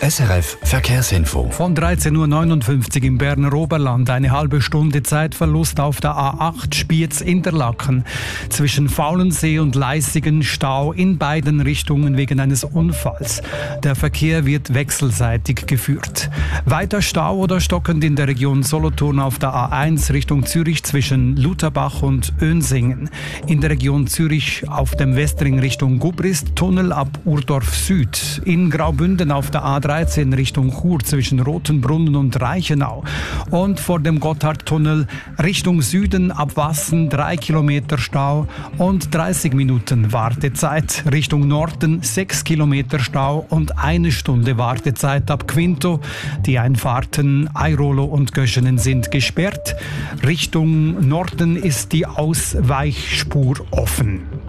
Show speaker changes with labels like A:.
A: SRF Verkehrsinfo.
B: Von 13.59 Uhr im Berner Oberland eine halbe Stunde Zeitverlust auf der A8 Spiez-Interlaken. Zwischen Faulensee und Leissigen Stau in beiden Richtungen wegen eines Unfalls. Der Verkehr wird wechselseitig geführt. Weiter Stau oder stockend in der Region Solothurn auf der A1 Richtung Zürich zwischen Lutherbach und Önsingen. In der Region Zürich auf dem Westring Richtung Gubrist Tunnel ab Urdorf Süd. In Graubünden auf der A13 Richtung Chur zwischen Rotenbrunnen und Reichenau. Und vor dem Gotthardtunnel Richtung Süden ab Wassen 3 Kilometer Stau und 30 Minuten Wartezeit. Richtung Norden 6 Kilometer Stau und 1 Stunde Wartezeit ab Quinto. Die Einfahrten Airolo und Göschenen sind gesperrt. Richtung Norden ist die Ausweichspur offen.